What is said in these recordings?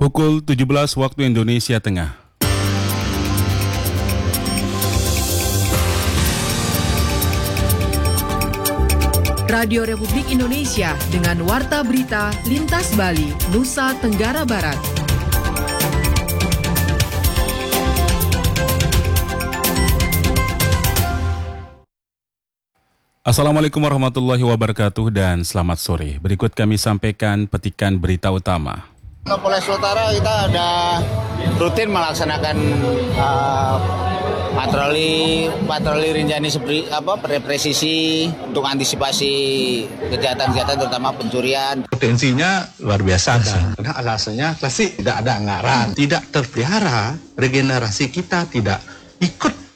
Pukul 17 waktu Indonesia Tengah. Radio Republik Indonesia dengan Warta Berita Lintas Bali, Nusa Tenggara Barat. Assalamualaikum warahmatullahi wabarakatuh dan selamat sore. Berikut kami sampaikan petikan berita utama. Polres Utara kita ada rutin melaksanakan patroli rinjani represisi untuk antisipasi kejahatan-kejahatan terutama pencurian. Potensinya luar biasa karena alasannya pasti tidak ada anggaran, tidak terpelihara, regenerasi kita tidak ikut.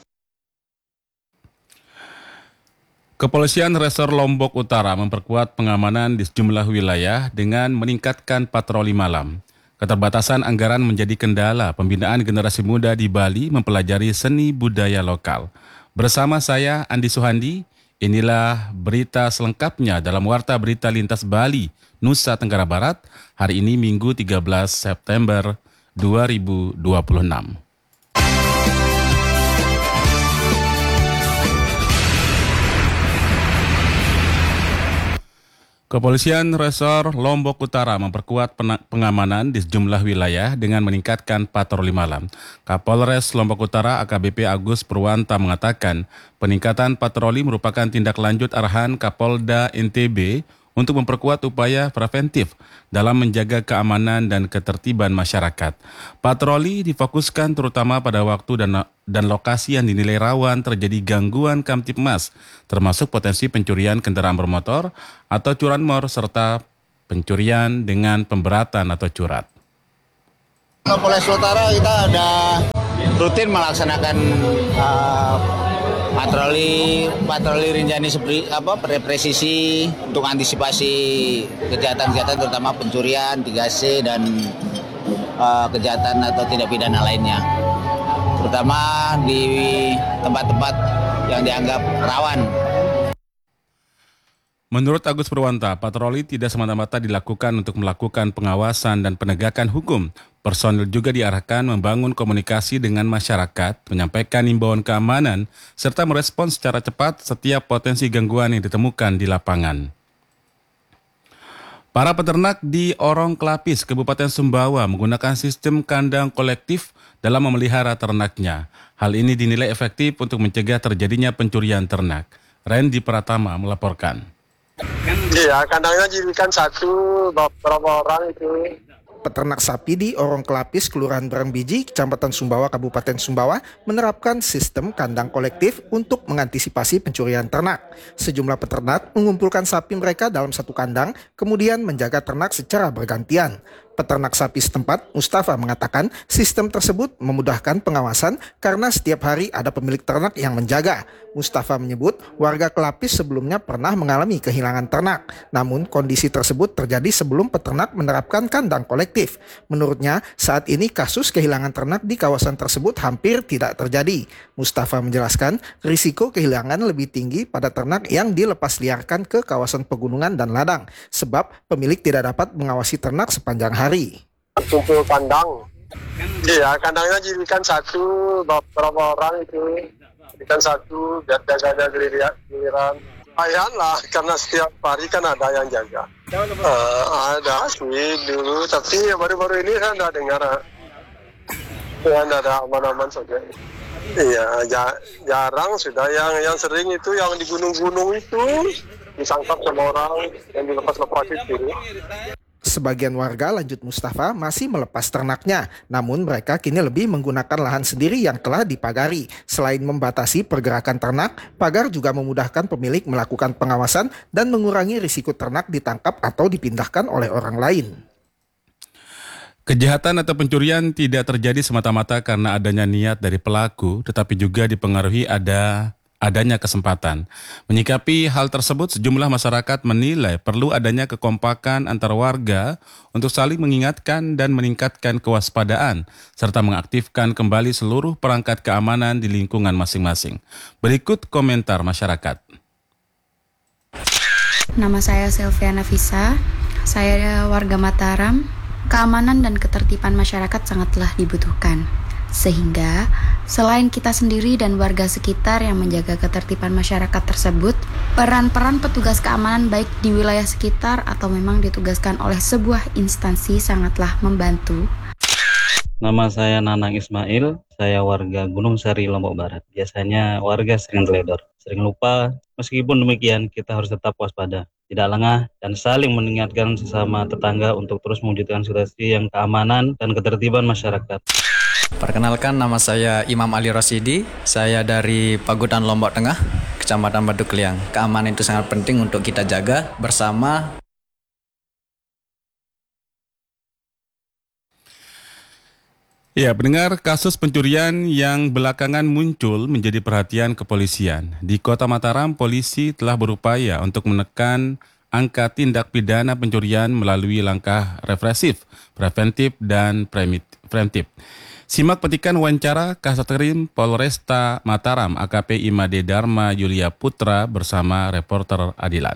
Kepolisian Resor Lombok Utara memperkuat pengamanan di sejumlah wilayah dengan meningkatkan patroli malam. Keterbatasan anggaran menjadi kendala pembinaan generasi muda di Bali mempelajari seni budaya lokal. Bersama saya, Andi Suhandi, inilah berita selengkapnya dalam Warta Berita Lintas Bali, Nusa Tenggara Barat, hari ini Minggu 13 September 2026. Kepolisian Resor Lombok Utara memperkuat pengamanan di sejumlah wilayah dengan meningkatkan patroli malam. Kapolres Lombok Utara AKBP Agus Purwanta mengatakan peningkatan patroli merupakan tindak lanjut arahan Kapolda NTB untuk memperkuat upaya preventif dalam menjaga keamanan dan ketertiban masyarakat. Patroli difokuskan terutama pada waktu dan lokasi yang dinilai rawan terjadi gangguan Kamtibmas, termasuk potensi pencurian kendaraan bermotor atau curanmor serta pencurian dengan pemberatan atau curat. Polres Utara kita ada rutin melaksanakan patroli rinjani represisi untuk antisipasi kejahatan-kejahatan terutama pencurian, 3C dan kejahatan atau tindak pidana lainnya. Terutama di tempat-tempat yang dianggap rawan. Menurut Agus Purwanta, patroli tidak semata-mata dilakukan untuk melakukan pengawasan dan penegakan hukum. Personil juga diarahkan membangun komunikasi dengan masyarakat, menyampaikan imbauan keamanan, serta merespons secara cepat setiap potensi gangguan yang ditemukan di lapangan. Para peternak di Orong Kelapis, Kabupaten Sumbawa menggunakan sistem kandang kolektif dalam memelihara ternaknya. Hal ini dinilai efektif untuk mencegah terjadinya pencurian ternak. Randy Pratama melaporkan. Iya, kandangnya jadikan satu, beberapa orang itu. Peternak sapi di Orong Kelapis, Kelurahan Barangbiji, Kecamatan Sumbawa, Kabupaten Sumbawa, menerapkan sistem kandang kolektif untuk mengantisipasi pencurian ternak. Sejumlah peternak mengumpulkan sapi mereka dalam satu kandang, kemudian menjaga ternak secara bergantian. Peternak sapi setempat, Mustafa, mengatakan sistem tersebut memudahkan pengawasan karena setiap hari ada pemilik ternak yang menjaga. Mustafa menyebut warga Kelapis sebelumnya pernah mengalami kehilangan ternak. Namun kondisi tersebut terjadi sebelum peternak menerapkan kandang kolektif. Menurutnya saat ini kasus kehilangan ternak di kawasan tersebut hampir tidak terjadi. Mustafa menjelaskan risiko kehilangan lebih tinggi pada ternak yang dilepas liarkan ke kawasan pegunungan dan ladang. Sebab pemilik tidak dapat mengawasi ternak sepanjang hari. Kumpul kandang. Iya, kandangnya jadikan satu, beberapa orang itu. Jadikan satu, biar jaga giliran. Lumayan lah, karena setiap hari kan ada yang jaga. Ada sih dulu, tapi baru-baru ini saya tidak dengar. Ya, ada aman-aman saja. Iya, jarang sudah. Yang sering itu yang di gunung-gunung itu disangkap sama orang yang dilepas-lepas itu. Sebagian warga, lanjut Mustafa, masih melepas ternaknya. Namun mereka kini lebih menggunakan lahan sendiri yang telah dipagari. Selain membatasi pergerakan ternak, pagar juga memudahkan pemilik melakukan pengawasan dan mengurangi risiko ternak ditangkap atau dipindahkan oleh orang lain. Kejahatan atau pencurian tidak terjadi semata-mata karena adanya niat dari pelaku, tetapi juga dipengaruhi adanya kesempatan. Menyikapi hal tersebut, sejumlah masyarakat menilai perlu adanya kekompakan antar warga untuk saling mengingatkan dan meningkatkan kewaspadaan, serta mengaktifkan kembali seluruh perangkat keamanan di lingkungan masing-masing. Berikut komentar masyarakat. Nama saya Selviana Visa, saya warga Mataram. keamanan dan ketertiban masyarakat sangatlah dibutuhkan. Sehingga, selain kita sendiri dan warga sekitar yang menjaga ketertiban masyarakat tersebut, peran-peran petugas keamanan baik di wilayah sekitar atau memang ditugaskan oleh sebuah instansi sangatlah membantu. Nama saya Nanang Ismail, saya warga Gunung Sari, Lombok Barat. Biasanya warga sering teledor, sering lupa. Meskipun demikian, kita harus tetap waspada, tidak lengah, dan saling mengingatkan sesama tetangga untuk terus mewujudkan situasi yang keamanan dan ketertiban masyarakat. Perkenalkan, nama saya Imam Ali Rosidi, saya dari Pagutan Lombok Tengah, Kecamatan Batu Kliang. Keamanan itu sangat penting untuk kita jaga bersama. Ya, pendengar, kasus pencurian yang belakangan muncul menjadi perhatian kepolisian. Di Kota Mataram, polisi telah berupaya untuk menekan angka tindak pidana pencurian melalui langkah represif, preventif, dan preemptif. Simak petikan wawancara Kasatrim Polresta Mataram AKP Imade Dharma Yulia Putra bersama reporter Adilan.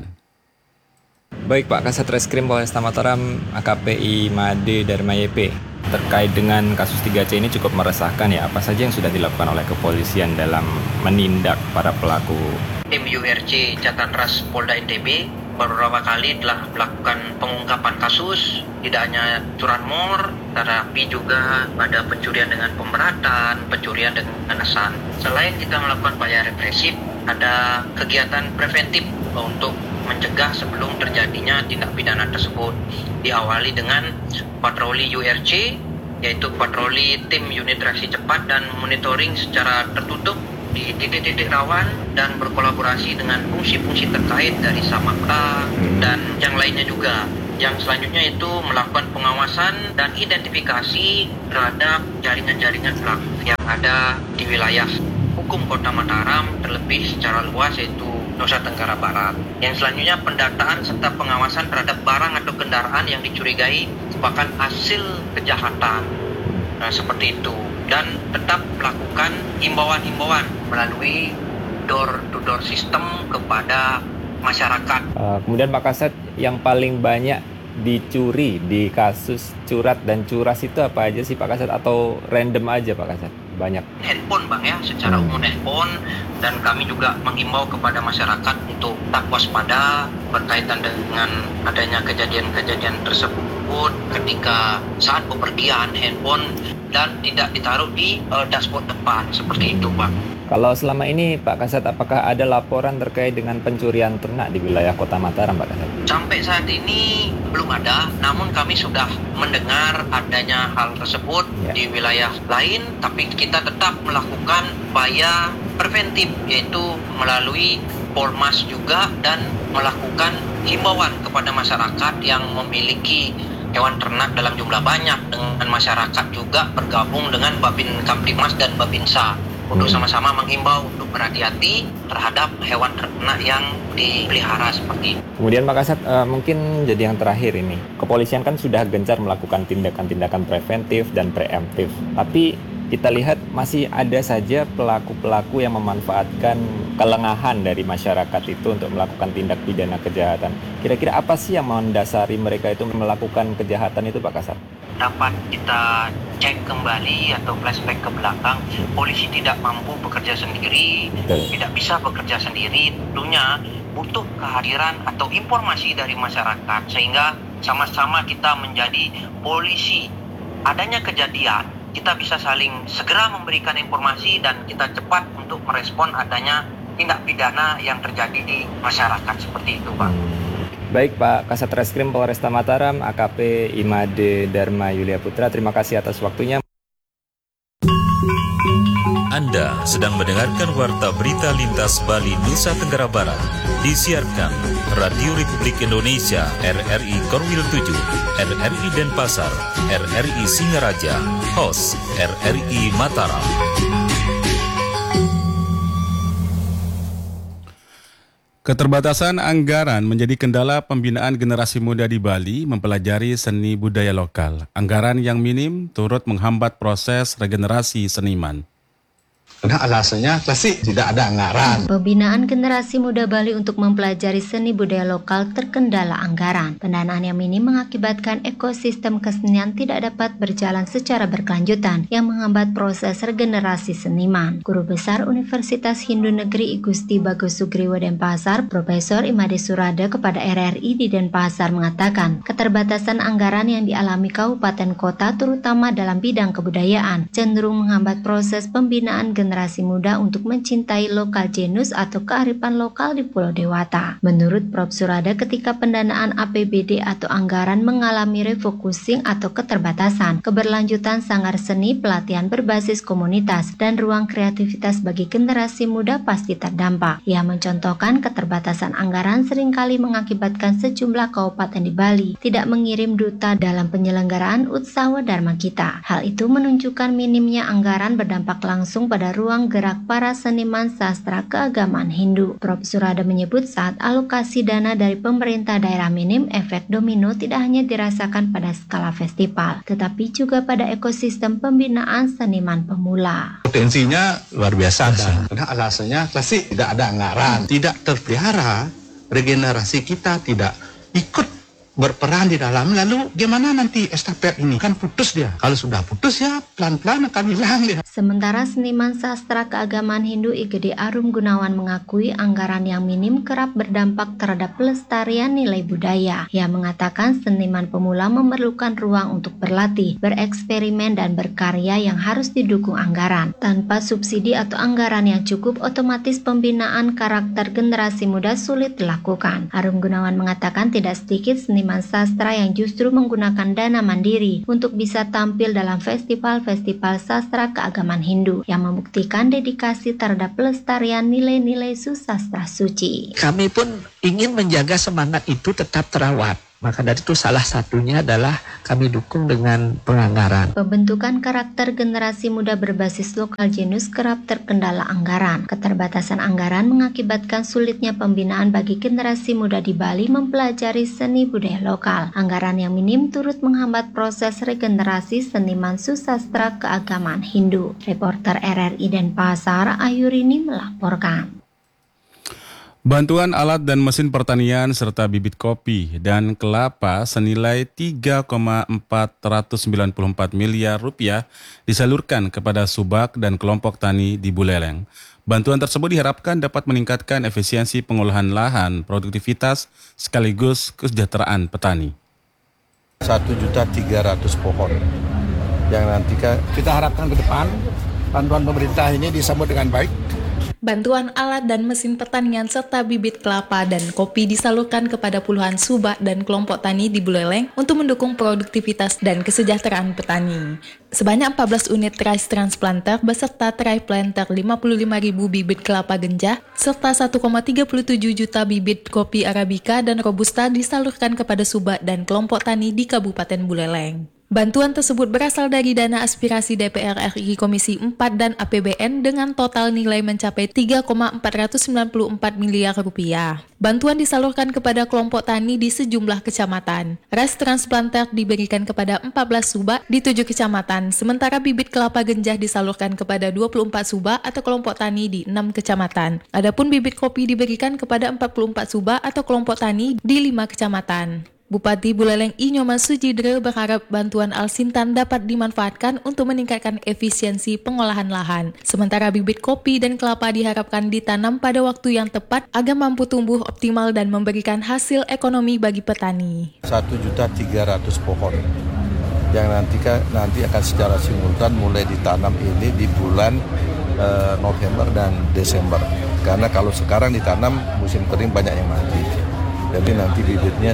Baik Pak Kasat Reskrim Polresta Mataram AKP Imade Dharma YP. Terkait dengan kasus 3C ini cukup meresahkan ya, apa saja yang sudah dilakukan oleh kepolisian dalam menindak para pelaku? Tim URC Jatan Ras Polda NTB beberapa kali telah melakukan pengungkapan kasus, tidak hanya curanmor, tetapi juga ada pencurian dengan pemberatan, pencurian dengan asan. Selain kita melakukan upaya represif, ada kegiatan preventif untuk mencegah sebelum terjadinya tindak pidana tersebut. Diawali dengan patroli URC, yaitu patroli tim unit reaksi cepat dan monitoring secara tertutup di titik-titik rawan dan berkolaborasi dengan fungsi-fungsi terkait dari Samapta dan yang lainnya juga. Yang selanjutnya itu melakukan pengawasan dan identifikasi terhadap jaringan-jaringan pelaku yang ada di wilayah hukum Kota Mataram, terlebih secara luas yaitu Nusa Tenggara Barat. Yang selanjutnya pendataan serta pengawasan terhadap barang atau kendaraan yang dicurigai merupakan hasil kejahatan. Nah, seperti itu. Dan tetap melakukan himbauan-himbauan melalui door-to-door system kepada masyarakat. Kemudian Pak Kasat, yang paling banyak dicuri di kasus curat dan curas itu apa aja sih Pak Kasat, atau random aja Pak Kasat? Banyak. Handphone Bang ya, secara umum handphone, dan kami juga menghimbau kepada masyarakat untuk tetap waspada berkaitan dengan adanya kejadian-kejadian tersebut ketika saat bepergian handphone dan tidak ditaruh di dashboard depan, seperti itu Bang. Kalau selama ini Pak Kasat, apakah ada laporan terkait dengan pencurian ternak di wilayah Kota Mataram Pak Kasat? Sampai saat ini belum ada, namun kami sudah mendengar adanya hal tersebut di wilayah lain, tapi kita tetap melakukan upaya preventif, yaitu melalui Polmas juga, dan melakukan himbauan kepada masyarakat yang memiliki hewan ternak dalam jumlah banyak, dengan masyarakat juga bergabung dengan Babin Kamtibmas dan Babinsa untuk sama-sama menghimbau untuk berhati-hati terhadap hewan ternak yang dipelihara seperti itu. Kemudian Pak Kasat, mungkin jadi yang terakhir ini, kepolisian kan sudah gencar melakukan tindakan-tindakan preventif dan preemptif, tapi kita lihat masih ada saja pelaku-pelaku yang memanfaatkan kelengahan dari masyarakat itu untuk melakukan tindak pidana kejahatan. Kira-kira apa sih yang mendasari mereka itu melakukan kejahatan itu Pak Kasat? Dapat kita cek kembali atau flashback ke belakang, polisi tidak mampu bekerja sendiri, tidak bisa bekerja sendiri, tentunya butuh kehadiran atau informasi dari masyarakat, sehingga sama-sama kita menjadi polisi. Adanya kejadian, kita bisa saling segera memberikan informasi dan kita cepat untuk merespon adanya tindak pidana yang terjadi di masyarakat, seperti itu Pak. Baik Pak Kasat Reskrim Polresta Mataram AKP Imade Dharma Yulia Putra, terima kasih atas waktunya. Anda sedang mendengarkan Warta Berita Lintas Bali Nusa Tenggara Barat, disiarkan Radio Republik Indonesia RRI Korwil 7, RRI Denpasar, RRI Singaraja, host RRI Mataram. Keterbatasan anggaran menjadi kendala pembinaan generasi muda di Bali mempelajari seni budaya lokal. Anggaran yang minim turut menghambat proses regenerasi seniman. Karena alasannya klasik, tidak ada anggaran. Pembinaan generasi muda Bali untuk mempelajari seni budaya lokal terkendala anggaran. Pendanaan yang minim mengakibatkan ekosistem kesenian tidak dapat berjalan secara berkelanjutan yang menghambat proses regenerasi seniman. Guru Besar Universitas Hindu Negeri I Gusti Bagus Sugriwo Denpasar, Profesor Imade Surada kepada RRI di Denpasar mengatakan, keterbatasan anggaran yang dialami kabupaten kota terutama dalam bidang kebudayaan cenderung menghambat proses pembinaan generasi muda untuk mencintai lokal genus atau kearifan lokal di Pulau Dewata. Menurut Prof. Surada, ketika pendanaan APBD atau anggaran mengalami refocusing atau keterbatasan, keberlanjutan sanggar seni, pelatihan berbasis komunitas, dan ruang kreativitas bagi generasi muda pasti terdampak. Ia mencontohkan keterbatasan anggaran seringkali mengakibatkan sejumlah kabupaten di Bali tidak mengirim duta dalam penyelenggaraan Utsawa Dharma Kita. Hal itu menunjukkan minimnya anggaran berdampak langsung pada ruang gerak para seniman sastra keagamaan Hindu. Prof. Surada menyebut saat alokasi dana dari pemerintah daerah minim, efek domino tidak hanya dirasakan pada skala festival, tetapi juga pada ekosistem pembinaan seniman pemula. Potensinya luar biasa. Karena alasannya klasik, tidak ada anggaran, tidak terpelihara, regenerasi kita tidak ikut berperan di dalam, lalu gimana nanti estafet ini? Kan putus dia. Kalau sudah putus ya pelan-pelan akan hilang dia. Sementara seniman sastra keagamaan Hindu Igede Arum Gunawan mengakui anggaran yang minim kerap berdampak terhadap pelestarian nilai budaya. Ia mengatakan seniman pemula memerlukan ruang untuk berlatih, bereksperimen dan berkarya yang harus didukung anggaran. Tanpa subsidi atau anggaran yang cukup, otomatis pembinaan karakter generasi muda sulit dilakukan. Arum Gunawan mengatakan tidak sedikit seniman sastra yang justru menggunakan dana mandiri untuk bisa tampil dalam festival-festival sastra keagamaan Hindu yang membuktikan dedikasi terhadap pelestarian nilai-nilai susastra suci. Kami pun ingin menjaga semangat itu tetap terawat. Maka dari itu salah satunya adalah kami dukung dengan penganggaran. Pembentukan karakter generasi muda berbasis lokal genus kerap terkendala anggaran. Keterbatasan anggaran mengakibatkan sulitnya pembinaan bagi generasi muda di Bali mempelajari seni budaya lokal. Anggaran yang minim turut menghambat proses regenerasi seniman susastra keagamaan Hindu. Reporter RRI Denpasar, Ayurini melaporkan. Bantuan alat dan mesin pertanian serta bibit kopi dan kelapa senilai 3,494 miliar rupiah disalurkan kepada Subak dan kelompok tani di Buleleng. Bantuan tersebut diharapkan dapat meningkatkan efisiensi pengolahan lahan, produktivitas sekaligus kesejahteraan petani. 1.300.000 pohon yang nanti kita harapkan ke depan bantuan pemerintah ini disambut dengan baik. Bantuan alat dan mesin pertanian serta bibit kelapa dan kopi disalurkan kepada puluhan subak dan kelompok tani di Buleleng untuk mendukung produktivitas dan kesejahteraan petani. Sebanyak 14 unit rice transplanter beserta triplanter 55.000 bibit kelapa genjah serta 1,37 juta bibit kopi Arabica dan Robusta disalurkan kepada subak dan kelompok tani di Kabupaten Buleleng. Bantuan tersebut berasal dari dana aspirasi DPR RI Komisi 4 dan APBN dengan total nilai mencapai 3,494 miliar rupiah. Bantuan disalurkan kepada kelompok tani di sejumlah kecamatan. Rice transplanter diberikan kepada 14 subak di 7 kecamatan, sementara bibit kelapa genjah disalurkan kepada 24 subak atau kelompok tani di 6 kecamatan. Adapun bibit kopi diberikan kepada 44 subak atau kelompok tani di 5 kecamatan. Bupati Buleleng I Nyoman Sujidre berharap bantuan Al-Sintan dapat dimanfaatkan untuk meningkatkan efisiensi pengolahan lahan. Sementara bibit kopi dan kelapa diharapkan ditanam pada waktu yang tepat agar mampu tumbuh optimal dan memberikan hasil ekonomi bagi petani. 1.300.000 pohon yang nanti akan secara simultan mulai ditanam ini di bulan November dan Desember. Karena kalau sekarang ditanam musim kering banyak yang mati. Jadi nanti bibitnya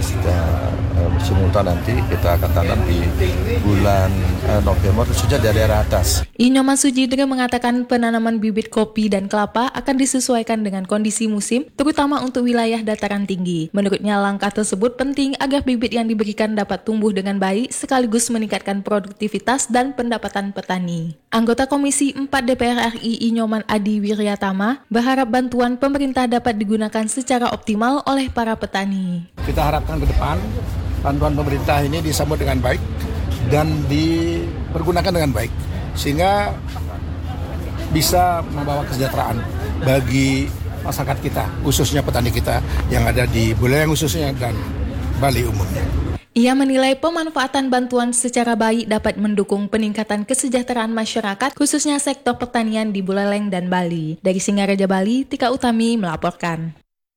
simultan nanti kita akan tanam di bulan November khususnya dari daerah atas. I Nyoman Sujidre mengatakan penanaman bibit kopi dan kelapa akan disesuaikan dengan kondisi musim, terutama untuk wilayah dataran tinggi. Menurutnya langkah tersebut penting agar bibit yang diberikan dapat tumbuh dengan baik sekaligus meningkatkan produktivitas dan pendapatan petani. Anggota Komisi 4 DPR RI I Nyoman Adi Wiryatama berharap bantuan pemerintah dapat digunakan secara optimal oleh para petani. Kita harapkan ke depan bantuan pemerintah ini disambut dengan baik dan dipergunakan dengan baik sehingga bisa membawa kesejahteraan bagi masyarakat kita, khususnya petani kita yang ada di Buleleng khususnya dan Bali umumnya. Ia menilai pemanfaatan bantuan secara baik dapat mendukung peningkatan kesejahteraan masyarakat, khususnya sektor pertanian di Buleleng dan Bali. Dari Singaraja, Bali, Tika Utami melaporkan.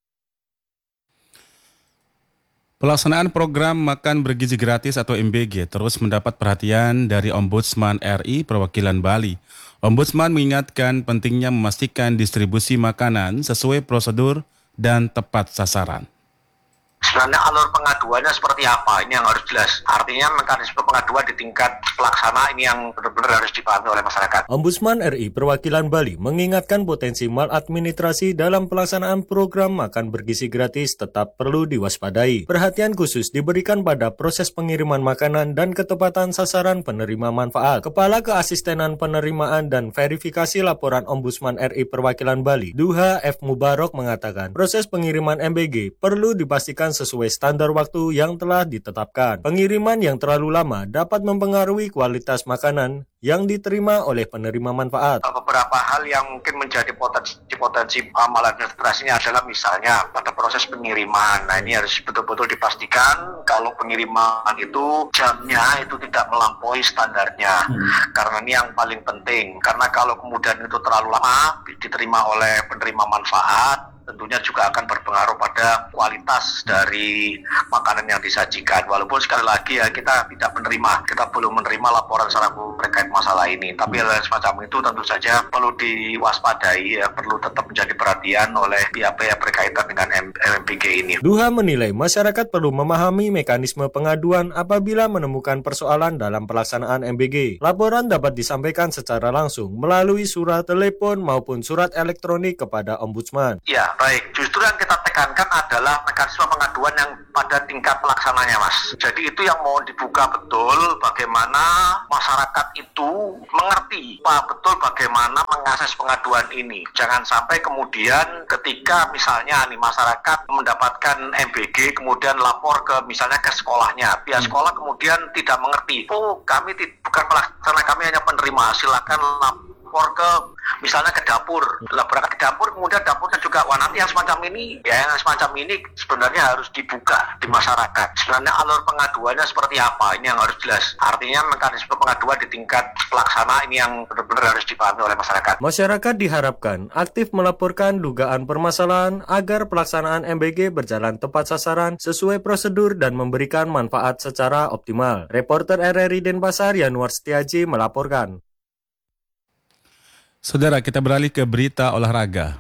Pelaksanaan program Makan Bergizi Gratis atau MBG terus mendapat perhatian dari Ombudsman RI Perwakilan Bali. Ombudsman mengingatkan pentingnya memastikan distribusi makanan sesuai prosedur dan tepat sasaran. Sebenarnya alur pengaduannya seperti apa, ini yang harus jelas. Artinya mekanisme pengaduan di tingkat pelaksana ini yang benar-benar harus dipahami oleh masyarakat. Ombudsman RI Perwakilan Bali mengingatkan potensi maladministrasi dalam pelaksanaan program Makan Bergizi Gratis tetap perlu diwaspadai. Perhatian khusus diberikan pada proses pengiriman makanan dan ketepatan sasaran penerima manfaat. Kepala Keasistenan Penerimaan dan Verifikasi Laporan Ombudsman RI Perwakilan Bali, Duha F. Mubarok mengatakan, proses pengiriman MBG perlu dipastikan sesuai standar waktu yang telah ditetapkan. Pengiriman yang terlalu lama dapat mempengaruhi kualitas makanan yang diterima oleh penerima manfaat. Beberapa hal yang mungkin menjadi potensi maladministrasinya adalah misalnya pada proses pengiriman. Nah, ini harus betul-betul dipastikan kalau pengiriman itu jamnya itu tidak melampaui standarnya. Karena ini yang paling penting. Karena kalau kemudian itu terlalu lama diterima oleh penerima manfaat, tentunya juga akan berpengaruh pada kualitas dari makanan yang disajikan. Walaupun sekali lagi ya kita belum menerima laporan secara terkait masalah ini. Tapi hal semacam itu tentu saja perlu diwaspadai, ya, perlu tetap menjadi perhatian oleh pihak-pihak berkaitan dengan MBG ini. Duha menilai masyarakat perlu memahami mekanisme pengaduan apabila menemukan persoalan dalam pelaksanaan MBG. Laporan dapat disampaikan secara langsung melalui surat telepon maupun surat elektronik kepada Ombudsman. Ya, baik. Justru yang kita tekankan adalah mekanisme pengaduan yang pada tingkat pelaksananya, Mas. Jadi itu yang mau dibuka betul bagaimana masyarakat itu mengerti betul bagaimana mengakses pengaduan ini. Jangan sampai kemudian ketika misalnya nih masyarakat mendapatkan MBG kemudian lapor ke misalnya ke sekolahnya. Pihak sekolah kemudian tidak mengerti. Oh, kami bukan pelaksana, kami hanya penerima. Silakan lapor ke misalnya ke dapur, berangkat ke dapur, kemudian dapurnya juga, wah nanti yang semacam ini sebenarnya harus dibuka di masyarakat. Sebenarnya alur pengaduannya seperti apa, ini yang harus jelas. Artinya mekanisme pengaduan di tingkat pelaksana ini yang benar-benar harus dipahami oleh masyarakat. Masyarakat diharapkan aktif melaporkan dugaan permasalahan agar pelaksanaan MBG berjalan tepat sasaran, sesuai prosedur dan memberikan manfaat secara optimal. Reporter RRI Denpasar Yanuar Setiaji melaporkan. Saudara, kita beralih ke berita olahraga.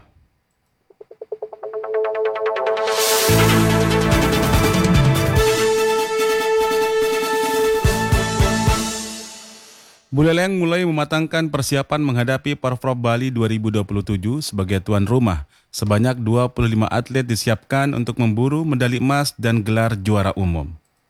Buleleng mulai mematangkan persiapan menghadapi Porprov Bali 2027 sebagai tuan rumah. Sebanyak 25 atlet disiapkan untuk memburu medali emas dan gelar juara umum.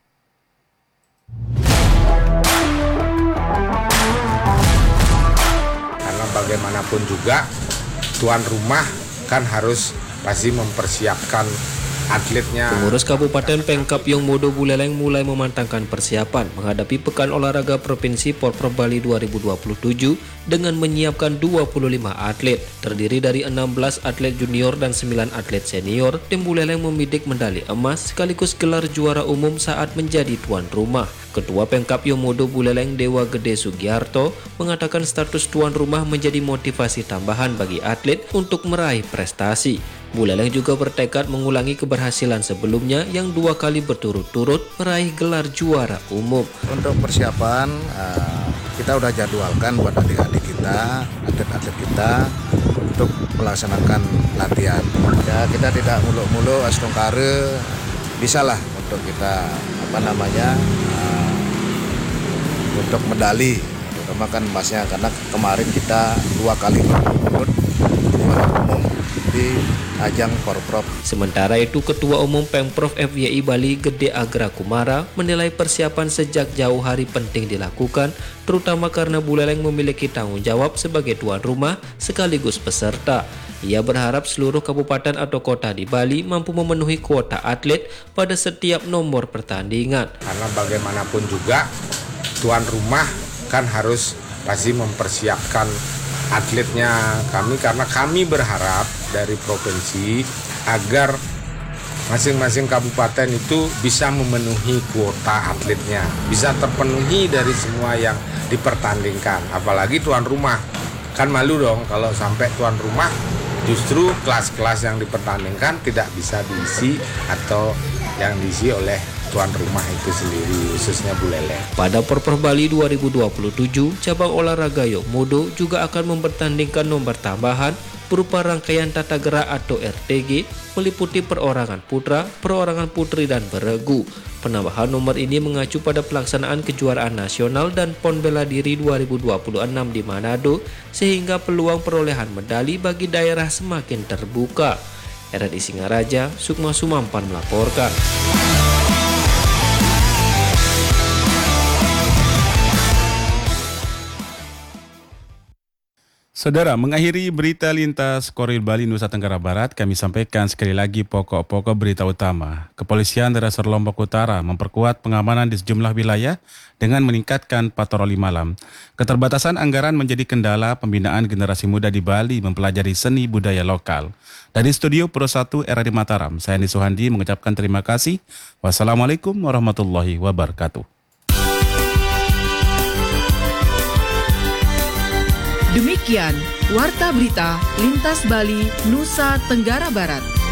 Bagaimanapun juga tuan rumah kan harus pasti mempersiapkan atletnya. Pengurus Kabupaten Pemkab Yongmodo Buleleng mulai memantangkan persiapan menghadapi Pekan Olahraga Provinsi Porprov Bali 2027 dengan menyiapkan 25 atlet. Terdiri dari 16 atlet junior dan 9 atlet senior, tim Buleleng membidik medali emas sekaligus gelar juara umum saat menjadi tuan rumah. Ketua Pemkab Yongmodo Buleleng Dewa Gede Sugiarto mengatakan status tuan rumah menjadi motivasi tambahan bagi atlet untuk meraih prestasi. Buleleng juga bertekad mengulangi keberhasilan sebelumnya yang 2 kali berturut-turut meraih gelar juara umum. Untuk persiapan, kita udah jadwalkan buat adik-adik kita, atlet-atlet kita untuk melaksanakan latihan. Ya, kita tidak muluk-muluk, astungkare, bisalah untuk kita untuk medali, terutama kan emasnya, karena kemarin kita 2 kali berturut-turut juara umum di ajang Porprov. Sementara itu, Ketua Umum Pemprov FYI Bali Gede Agra Kumara menilai persiapan sejak jauh hari penting dilakukan, terutama karena Buleleng memiliki tanggung jawab sebagai tuan rumah sekaligus peserta. Ia berharap seluruh kabupaten atau kota di Bali mampu memenuhi kuota atlet pada setiap nomor pertandingan. Karena bagaimanapun juga tuan rumah kan harus pasti mempersiapkan atletnya kami, karena kami berharap dari provinsi agar masing-masing kabupaten itu bisa memenuhi kuota atletnya, bisa terpenuhi dari semua yang dipertandingkan, apalagi tuan rumah. Kan malu dong kalau sampai tuan rumah justru kelas-kelas yang dipertandingkan tidak bisa diisi atau yang diisi oleh tuan rumah itu sendiri, khususnya Buleleng. Pada Porprov Bali 2027, cabang olahraga Yokmodo juga akan mempertandingkan nomor tambahan berupa rangkaian tata gerak atau RTG, meliputi perorangan putra, perorangan putri, dan beregu. Penambahan nomor ini mengacu pada pelaksanaan kejuaraan nasional dan PON bela diri 2026 di Manado, sehingga peluang perolehan medali bagi daerah semakin terbuka. RRI Singaraja, Sukma Sumampan melaporkan. Saudara, mengakhiri berita lintas Koril Bali Nusa Tenggara Barat, kami sampaikan sekali lagi pokok-pokok berita utama. Kepolisian Resor Lombok Utara memperkuat pengamanan di sejumlah wilayah dengan meningkatkan patroli malam. Keterbatasan anggaran menjadi kendala pembinaan generasi muda di Bali mempelajari seni budaya lokal. Dari studio Pro 1 RRI Mataram, saya Andi Suhandi mengucapkan terima kasih. Wassalamualaikum warahmatullahi wabarakatuh. Demikian Warta Berita Lintas Bali, Nusa Tenggara Barat.